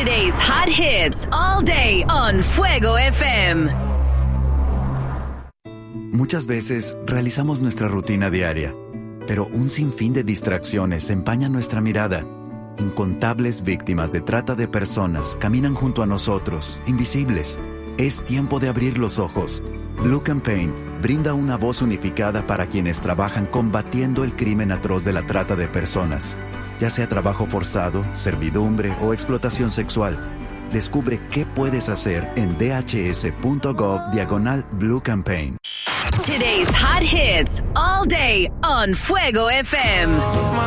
Today's hot hits all day on Fuego FM. Muchas veces realizamos nuestra rutina diaria, pero un sinfín de distracciones empañan nuestra mirada. Incontables víctimas de trata de personas caminan junto a nosotros, invisibles. Es tiempo de abrir los ojos. Blue Campaign brinda una voz unificada para quienes trabajan combatiendo el crimen atroz de la trata de personas, ya sea trabajo forzado, servidumbre o explotación sexual. Descubre qué puedes hacer en dhs.gov/Blue Campaign. Today's hot hits all day on Fuego FM.